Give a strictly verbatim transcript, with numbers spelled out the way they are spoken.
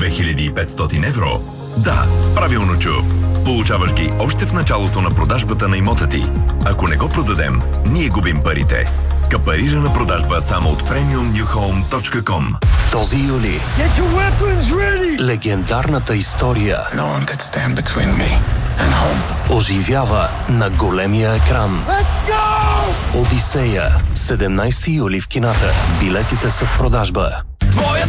две хиляди и петстотин евро? Да, правилно чу. Получаваш ги още в началото на продажбата на имота ти. Ако не го продадем, ние губим парите. Капарирана продажба само от премиум ню хоум точка ком. Този юли легендарната история No one could stand between me and home. оживява на големия екран. Let's go! Одисея, седемнайсети юли в кината. Билетите са в продажба.